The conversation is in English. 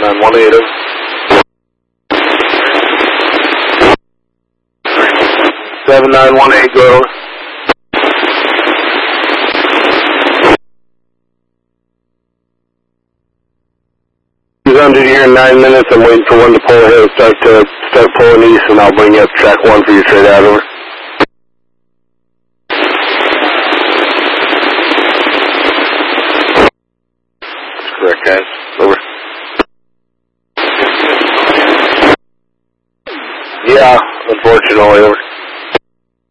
7918 over. 7918, go over. He's on duty here in 9 minutes. I'm waiting for one to pull ahead. Start pulling east, and I'll bring you up track 1 for your trade out, over. That's correct, guys. Over. Yeah, unfortunately, over.